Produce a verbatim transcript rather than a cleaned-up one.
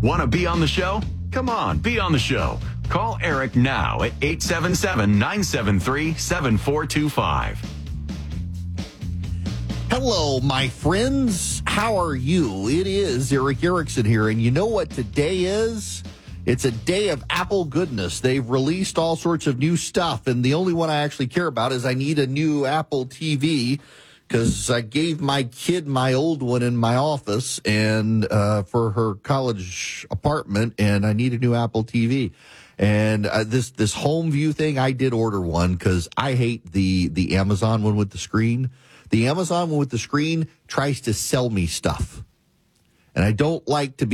Want to be on the show? Come on, be on the show. Call Eric now at eight seven seven, nine seven three, seven four two five. Hello, my friends. How are you? It is Eric Erickson here, and you know what today is? It's a day of Apple goodness. They've released all sorts of new stuff, and the only one I actually care about is I need a new Apple T V because I gave my kid my old one in my office and uh, for her college apartment, and I need a new Apple T V. And uh, this this home view thing, I did order one because I hate the the Amazon one with the screen. The Amazon one with the screen tries to sell me stuff, and I don't like to be